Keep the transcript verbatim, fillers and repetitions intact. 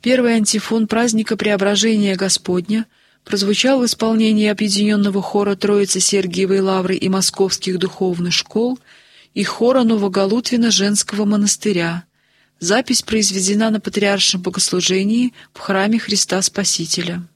Первый антифон праздника Преображения Господня прозвучал в исполнении объединенного хора Троицы Сергиевой Лавры и Московских духовных школ и хора Новоголутвина женского монастыря. Запись произведена на Патриаршем богослужении в храме Христа Спасителя.